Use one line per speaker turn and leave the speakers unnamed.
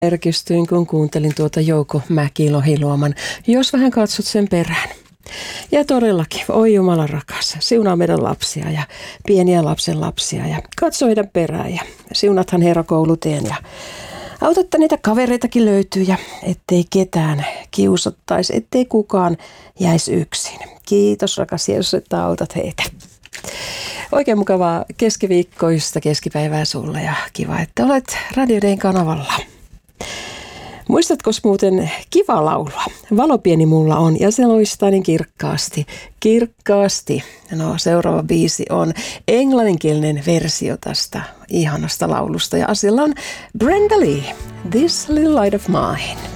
Herkistyin, kun kuuntelin tuota Jouko Mäki-Lohiluoman Jos vähän katsot sen perään. Ja todellakin, oi Jumala rakas, siunaa meidän lapsia ja pieniä lapsen lapsia ja katso heidän perään ja siunathan Herra kouluteen ja auta, että niitä kavereitakin löytyy ja ettei ketään kiusattaisi, ettei kukaan jäisi yksin. Kiitos rakas Jeesus, että autat heitä. Oikein mukavaa keskiviikkoista keskipäivää sulle ja kiva, että olet Radio Dayn kanavalla. Muistatko muuten kiva laulua? Valo pieni mulla on ja se loistaa niin kirkkaasti. Kirkkaasti. No seuraava biisi on englanninkielinen versio tästä ihanasta laulusta ja asialla on Brenda Lee, This Little Light of Mine.